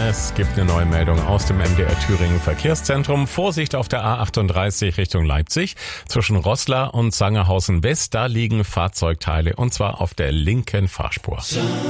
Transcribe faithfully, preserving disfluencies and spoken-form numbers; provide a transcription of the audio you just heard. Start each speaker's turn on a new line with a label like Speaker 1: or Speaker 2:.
Speaker 1: Es gibt eine neue Meldung aus dem M D R Thüringen Verkehrszentrum. Vorsicht auf der A achtunddreißig Richtung Leipzig. Zwischen Roßla und Sangerhausen West, da liegen Fahrzeugteile und zwar auf der linken Fahrspur.